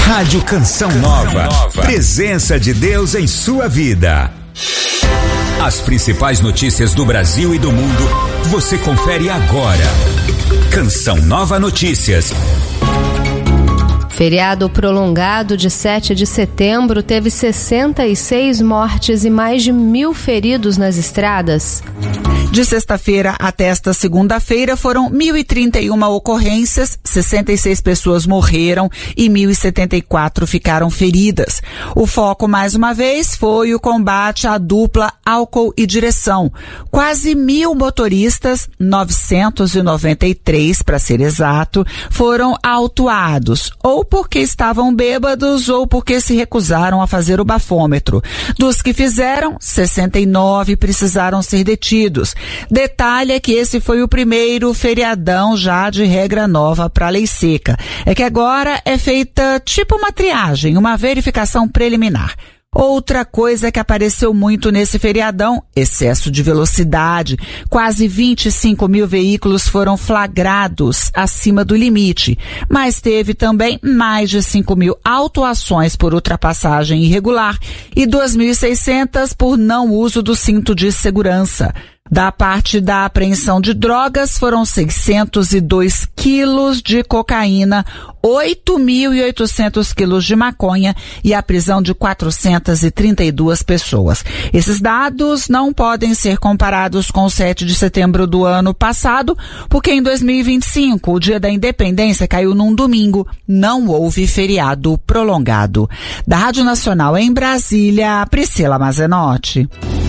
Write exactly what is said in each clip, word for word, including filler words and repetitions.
Rádio Canção Nova. Presença de Deus em sua vida. As principais notícias do Brasil e do mundo, você confere agora. Canção Nova Notícias. Feriado prolongado de sete de setembro teve sessenta e seis mortes e mais de mil feridos nas estradas. De sexta-feira até esta segunda-feira foram mil e trinta e uma ocorrências, sessenta e seis pessoas morreram e mil e setenta e quatro ficaram feridas. O foco, mais uma vez, foi o combate à dupla álcool e direção. Quase mil motoristas, novecentos e noventa e três para ser exato, foram autuados, ou porque estavam bêbados ou porque se recusaram a fazer o bafômetro. Dos que fizeram, sessenta e nove precisaram ser detidos. Detalhe é que esse foi o primeiro feriadão já de regra nova para a lei seca. É que agora é feita tipo uma triagem, uma verificação preliminar. Outra coisa que apareceu muito nesse feriadão, excesso de velocidade. Quase vinte e cinco mil veículos foram flagrados acima do limite, mas teve também mais de cinco mil autuações por ultrapassagem irregular e duas mil e seiscentas por não uso do cinto de segurança. Da parte da apreensão de drogas, foram seiscentos e dois quilos de cocaína, oito mil e oitocentos quilos de maconha e a prisão de quatrocentas e trinta e duas pessoas. Esses dados não podem ser comparados com o sete de setembro do ano passado, porque em dois mil e vinte e cinco, o dia da independência caiu num domingo, não houve feriado prolongado. Da Rádio Nacional em Brasília, Priscila Mazenotti.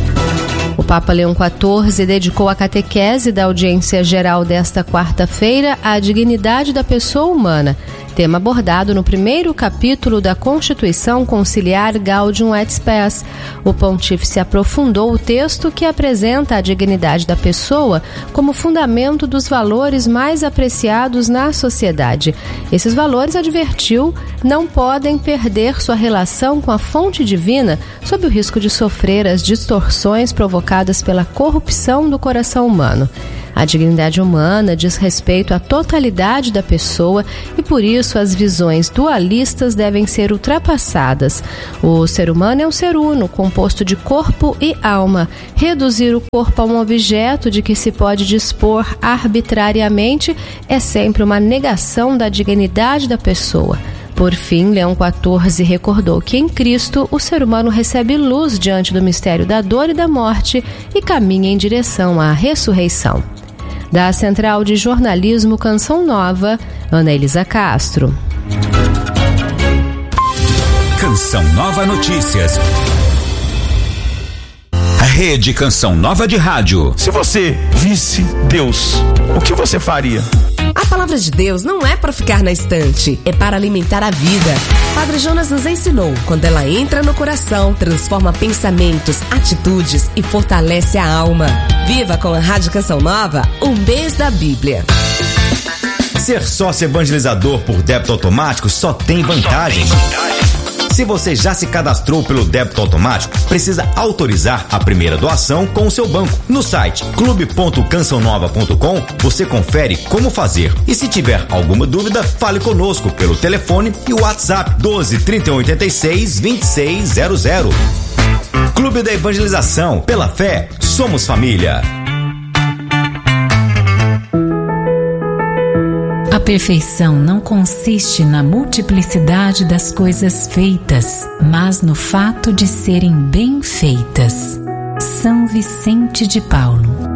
O Papa Leão quatorze dedicou a catequese da audiência geral desta quarta-feira à dignidade da pessoa humana, tema abordado no primeiro capítulo da Constituição Conciliar Gaudium et Spes. O pontífice aprofundou o texto que apresenta a dignidade da pessoa como fundamento dos valores mais apreciados na sociedade. Esses valores, advertiu, não podem perder sua relação com a fonte divina sob o risco de sofrer as distorções provocadas pela corrupção do coração humano. A dignidade humana diz respeito à totalidade da pessoa e, por isso, as visões dualistas devem ser ultrapassadas. O ser humano é um ser uno, composto de corpo e alma. Reduzir o corpo a um objeto de que se pode dispor arbitrariamente é sempre uma negação da dignidade da pessoa. Por fim, Leão quatorze recordou que em Cristo o ser humano recebe luz diante do mistério da dor e da morte e caminha em direção à ressurreição. Da Central de Jornalismo Canção Nova, Ana Elisa Castro. Canção Nova Notícias. A Rede Canção Nova de Rádio. Se você visse Deus, o que você faria? A palavra de Deus não é para ficar na estante, é para alimentar a vida. Padre Jonas nos ensinou, quando ela entra no coração, transforma pensamentos, atitudes e fortalece a alma. Viva com a Rádio Canção Nova, um mês da Bíblia. Ser sócio evangelizador por débito automático só tem vantagens. Se você já se cadastrou pelo débito automático, precisa autorizar a primeira doação com o seu banco. No site clube ponto canção nova ponto com você confere como fazer. E se tiver alguma dúvida, fale conosco pelo telefone e o WhatsApp doze, trinta e um, oitenta e seis, vinte e seis zero zero. Clube da Evangelização. Pela fé, somos família. A perfeição não consiste na multiplicidade das coisas feitas, mas no fato de serem bem feitas. São Vicente de Paulo.